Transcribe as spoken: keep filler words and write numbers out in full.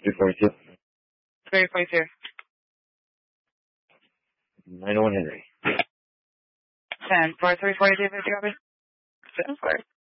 three forty-two. three forty-two. nine oh one Henry. ten for three forty-two, fifty copy. ten four.